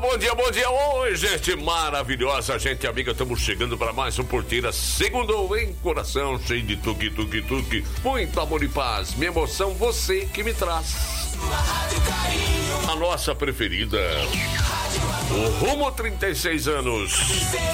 bom dia. Oi, gente maravilhosa, gente amiga. Estamos chegando para mais um Porteira. Segundou em coração, cheio de tuque. Muito amor e paz. Minha emoção, você que me traz. A nossa preferida. O Rumo 36 anos.